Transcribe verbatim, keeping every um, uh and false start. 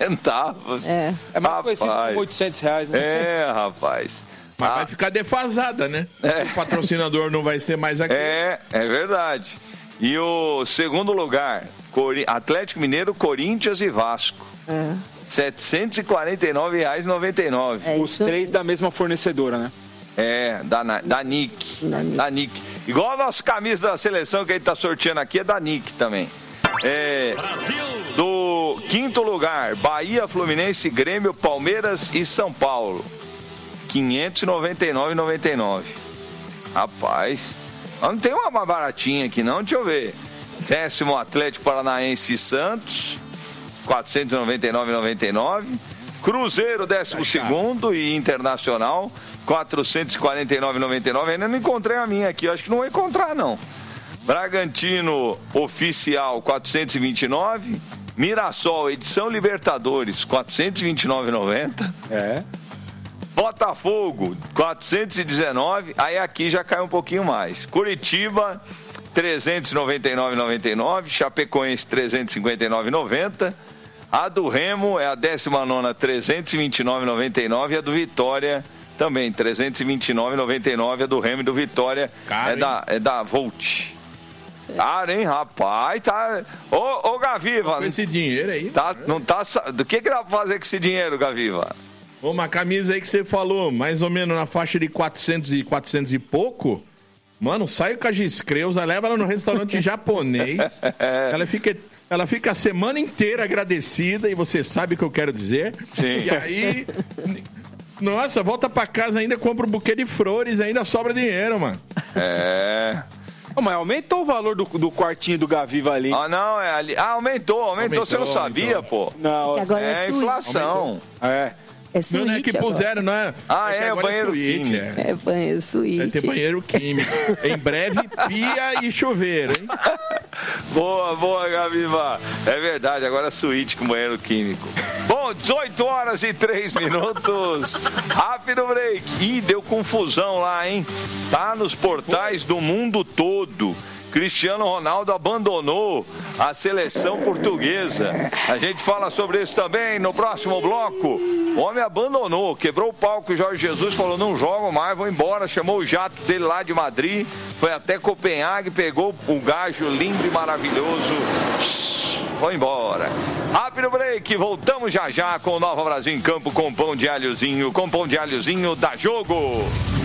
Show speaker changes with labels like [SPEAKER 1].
[SPEAKER 1] centavos.
[SPEAKER 2] É,
[SPEAKER 3] é mais rapaz. Conhecido como oitocentos reais, né?
[SPEAKER 1] É, rapaz.
[SPEAKER 4] Mas ah. vai ficar defasada, né? É. O patrocinador não vai ser mais aqui.
[SPEAKER 1] É, é verdade. E o segundo lugar, Atlético Mineiro, Corinthians e Vasco. É. setecentos e quarenta e nove reais e noventa e nove centavos.
[SPEAKER 3] É, os três da mesma fornecedora, né?
[SPEAKER 1] É, da, da Nick. Da, da Nick. Igual a nossa camisa da seleção que a gente tá sorteando aqui é da Nick também. É, do quinto lugar, Bahia, Fluminense, Grêmio, Palmeiras e São Paulo. quinhentos e noventa e nove reais e noventa e nove centavos. Rapaz, não tem uma mais baratinha aqui não, deixa eu ver. Décimo, Atlético Paranaense e Santos, quatrocentos e noventa e nove reais e noventa e nove centavos. Cruzeiro, décimo segundo e Internacional, quatrocentos e quarenta e nove reais e noventa e nove centavos. Ainda não encontrei a minha aqui, eu acho que não vou encontrar não. Bragantino Oficial, quatrocentos e vinte e nove reais. Mirassol, edição Libertadores, quatrocentos e vinte e nove reais e noventa centavos.
[SPEAKER 3] É.
[SPEAKER 1] Botafogo, quatrocentos e dezenove reais. Aí aqui já cai um pouquinho mais. Curitiba, trezentos e noventa e nove reais e noventa e nove centavos. Chapecoense, trezentos e cinquenta e nove reais e noventa centavos. A do Remo é a décima nona, trezentos e vinte e nove reais e noventa e nove centavos. E a do Vitória também, trezentos e vinte e nove reais e noventa e nove centavos. A do Remo e do Vitória Caro, é, da, é da Volt. Cara, hein, rapaz, tá... Ô, ô Gaviva...
[SPEAKER 4] Com esse dinheiro aí...
[SPEAKER 1] Tá, não tá... Do que que dá pra fazer com esse dinheiro, Gaviva?
[SPEAKER 4] Uma camisa aí que você falou, mais ou menos na faixa de quatrocentos e quatrocentos e pouco... Mano, sai com a Giscreusa, leva ela no restaurante japonês. É. Ela fica... Ela fica a semana inteira agradecida, e você sabe o que eu quero dizer.
[SPEAKER 1] Sim.
[SPEAKER 4] E aí... Nossa, volta pra casa ainda, compra um buquê de flores, ainda sobra dinheiro, mano.
[SPEAKER 1] É...
[SPEAKER 3] Oh, mas aumentou o valor do, do quartinho do Gaviva ali.
[SPEAKER 1] Ah, não, é ali. Ah, aumentou, aumentou. aumentou você não sabia, aumentou. Pô?
[SPEAKER 3] Não,
[SPEAKER 2] agora
[SPEAKER 1] é,
[SPEAKER 2] é
[SPEAKER 1] inflação.
[SPEAKER 3] Aumentou. É.
[SPEAKER 2] É suíte,
[SPEAKER 4] não, não é que puseram, não é?
[SPEAKER 1] Ah, é,
[SPEAKER 4] é,
[SPEAKER 1] é o banheiro
[SPEAKER 4] é suíte,
[SPEAKER 1] químico.
[SPEAKER 4] É.
[SPEAKER 2] é banheiro suíte.
[SPEAKER 4] É ter banheiro químico. Em breve, pia e chuveiro, hein?
[SPEAKER 1] Boa, boa, Gaviva. É verdade, agora suíte com banheiro químico. Bom, dezoito horas e três minutos. Rápido break. Ih, deu confusão lá, hein? Tá nos portais do mundo todo. Cristiano Ronaldo abandonou a seleção portuguesa. A gente fala sobre isso também no próximo bloco. O homem abandonou, quebrou o palco. Jorge Jesus falou, não jogo mais, vou embora. Chamou o jato dele lá de Madrid, foi até Copenhague, pegou o gajo lindo e maravilhoso, foi embora. Rápido break, voltamos já já com o Nova Brasil em Campo, com pão de alhozinho, com pão de alhozinho da Jogo.